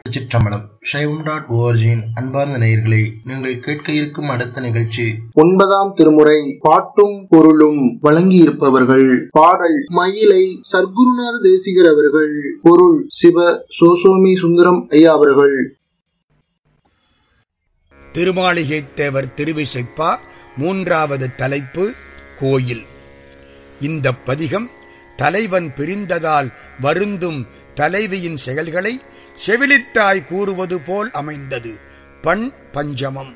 திருச்சிற்றம்பலம். சைவம்.org-இன் அன்பார்ந்த நேயர்களே, நீங்கள் கேட்க இருக்கும் அடுத்த நிகழ்ச்சி 9ஆம் திருமுறை பாட்டும் பொருளும். வழங்கியிருப்பவர்கள் பாடல் மயிலை சர்க்குருநாத தேசிகர் அவர்கள். பொருள் சிவ சோசோமி சுந்தரம் ஐயா அவர்கள். திருமாளிகை தேவர் திருவிசைப்பா. 3வது தலைப்பு கோயில். இந்த பதிகம் தலைவன் பிரிந்ததால் வருந்தும் தலைவியின் செயல்களை செவிலித்தாய் கூறுவது போல் அமைந்தது. பண் பஞ்சமம்.